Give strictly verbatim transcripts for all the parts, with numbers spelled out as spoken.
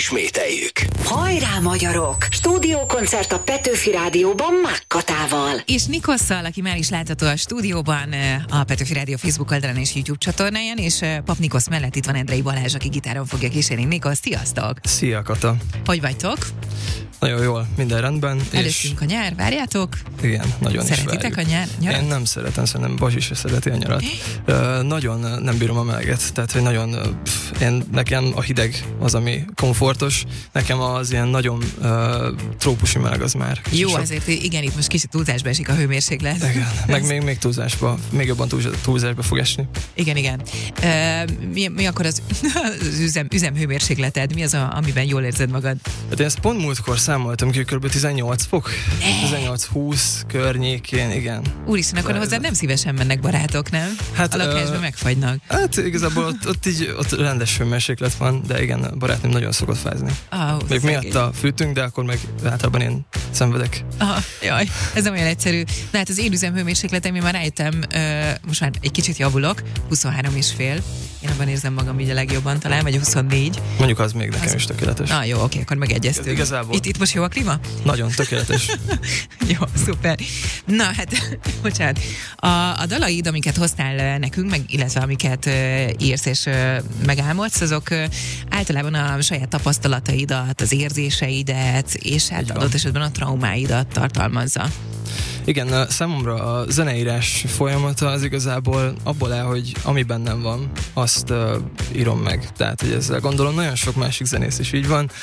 Ismételjük. Hajrá, magyarok! Stúdiókoncert a Petőfi Rádióban Mákkatával. És Nikosszal, aki már is látható a stúdióban, a Petőfi Rádió Facebook oldalán és YouTube csatornáján, és Pap Nikosz mellett itt van Endrei Balázs, aki gitáron fogja kísérni. Nikosz, sziasztok! Szia, Kata! Hogy vagytok? Nagyon jól, minden rendben. Előttünk a nyár, várjátok? Igen, nagyon Szeretitek is a nyár, nyarat? Én nem szeretem, szerintem Bazsi se szereti a nyarat. uh, nagyon nem bírom a meleget, tehát hogy nagyon, pff, én, nekem a hideg az, ami komfortos, nekem az ilyen nagyon uh, trópusi meleg az már. Jó, sok... azért igen, itt most kicsit túlzásba esik a hőmérséklet. Igen, meg még, még túlzásba, még jobban túlzásba fog esni. Igen, igen. Uh, mi, mi akkor az, az üzem, üzemhőmérsékleted? Mi az, a, amiben jól érzed magad? Hát én ezt pont múltkor számoltam ki, kb. tizennyolc fok, tizennyolc húsz környékén, igen. Úristen, akkor hozzád nem szívesen mennek barátok, nem? Hát, a lakásban uh, megfagynak. Hát igazából ott, ott így ott rendes hőmérséklet van, de igen, a barátnőm nagyon szokott fázni. Oh, még miatta fűtünk, de akkor meg általában én szenvedek. Aha, jaj, ez nem olyan egyszerű. De hát az én üzemhőmérsékletem, én már rájöttem, uh, most már egy kicsit javulok, huszonhárom és fél. Én abban érzem magam így a legjobban talán, vagy huszonnégy. Mondjuk az még nekem az... is tökéletes. Na jó, oké, akkor megegyeztünk. Igazából. Itt, itt most jó a klíma? Nagyon tökéletes. Jó, szuper. Na hát, bocsánat. A, a dalaid, amiket hoztál nekünk, meg, illetve amiket uh, írsz és uh, megálmodsz, azok uh, általában a saját tapasztalataidat, az érzéseidet, és hát adott esetben a traumáidat tartalmazza. Igen, számomra a zeneírás folyamata az igazából abból áll, hogy ami bennem van, azt uh, írom meg. Tehát, hogy ezzel gondolom, nagyon sok másik zenész is így van,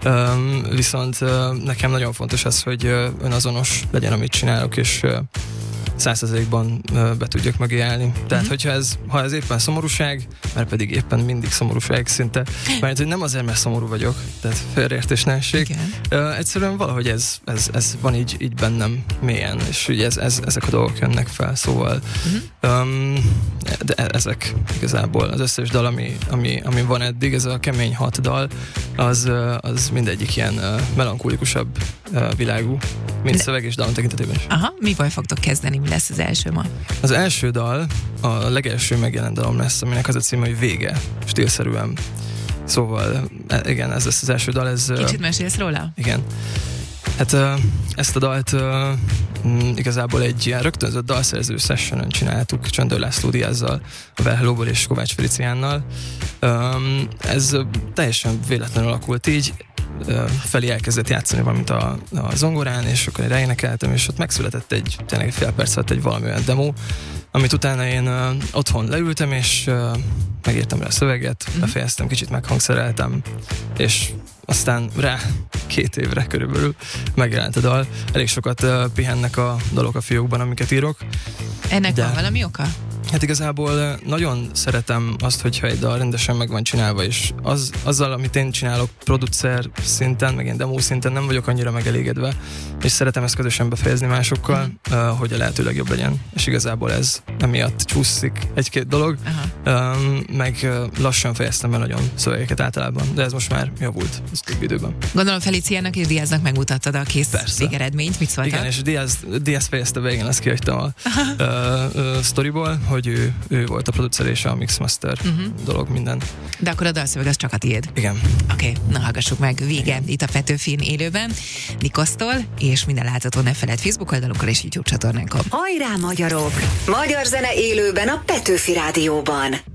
um, viszont uh, nekem nagyon fontos az, hogy uh, önazonos legyen, amit csinálok, és uh, száz százalékban be tudjak mögé állni. Tehát, mm-hmm. hogyha ez, ha ez éppen szomorúság, mert pedig éppen mindig szomorúság szinte, mert hogy nem azért, mert szomorú vagyok, tehát félreértés ne essék. Uh, egyszerűen valahogy ez, ez, ez van így, így bennem mélyen, és ugye ez, ez, ezek a dolgok jönnek fel, szóval mm-hmm. um, de ezek igazából az összes dal, ami, ami, ami van eddig, ez a kemény hat dal, az, az mindegyik ilyen uh, melankolikusabb uh, világú, mint de... szöveg és dalon tekintetében is. Aha, mivel fogtok kezdeni? Mi lesz az első ma? Az első dal, a legelső megjelent dalom lesz, aminek az a címe, hogy Vége, stílszerűen. Szóval, igen, ez lesz az első dal. Ez, Kicsit mesélsz róla? Igen. Hát ezt a dalt igazából egy ilyen rögtönzött dalszerző sessionon csináltuk Csöndör László Diázzal, a Well Hello-ból és Kovács Feliciánnal. Ez teljesen véletlenül alakult így. Feli elkezdett játszani valamit a, a zongorán, és akkor én ráénekeltem, és ott megszületett egy, tényleg egy fél perc alatt egy valami olyan demo, amit utána én uh, otthon leültem, és uh, megírtam rá a szöveget, mm-hmm. befejeztem, kicsit meghangszereltem, és aztán rá két évre körülbelül megjelent a dal. Elég sokat uh, pihennek a dalok a fiókban, amiket írok. Ennek de... van valami oka? Hát igazából nagyon szeretem azt, hogyha egy dal rendesen meg van csinálva, és az, azzal, amit én csinálok producer szinten, meg én demo szinten nem vagyok annyira megelégedve, és szeretem ezt közösen befejezni másokkal, mm. uh, hogy a lehető legjobb legyen. És igazából ez emiatt csúszik egy-két dolog, um, meg uh, lassan fejeztem be nagyon szövegeket általában, de ez most már javult, ez több időben. Gondolom Feliciának és Diáznak megmutattad a kész végeredményt, mit szóltak? Igen, és Diaz, Diaz fejezte be, igen, ezt kihagytam a uh, uh, sztoriból, hogy ő, ő volt a producer és a mixmaster uh-huh. dolog, minden. De akkor a dalszöveg az csak a tiéd? Igen. Oké, okay, na hallgassuk meg. Vége itt a Petőfin élőben, Nikosztól, és minden látható ne feled Facebook oldalunkon és YouTube csatornánkon. Hajrá, magyarok! Magyar zene élőben a Petőfi Rádióban.